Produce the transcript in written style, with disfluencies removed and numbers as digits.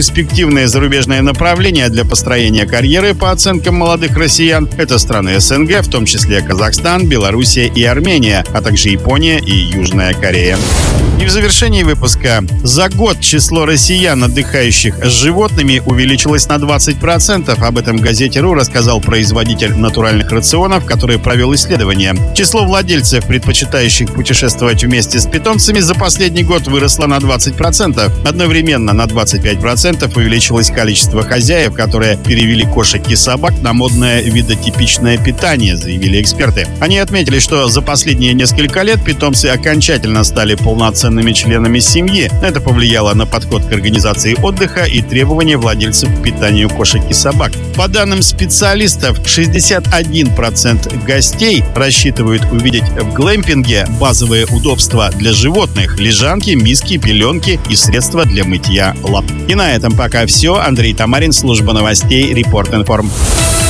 Перспективное зарубежное направление для построения карьеры, по оценкам молодых россиян, это страны СНГ, в том числе Казахстан, Белоруссия и Армения, а также Япония и Южная Корея. И в завершении выпуска. За год число россиян, отдыхающих с животными, увеличилось на 20%. Об этом газете.ру рассказал производитель натуральных рационов, который провел исследование. Число владельцев, предпочитающих путешествовать вместе с питомцами, за последний год выросло на 20%. Одновременно на 25% увеличилось количество хозяев, которые перевели кошек и собак на модное видотипичное питание, заявили эксперты. Они отметили, что за последние несколько лет питомцы окончательно стали полноценными членами семьи. Это повлияло на подход к организации отдыха и требования владельцев к питанию кошек и собак. По данным специалистов, 61% гостей рассчитывают увидеть в глэмпинге базовые удобства для животных: лежанки, миски, пеленки и средства для мытья лап. И на этом пока все. Андрей Тамарин, служба новостей Репорт Информ.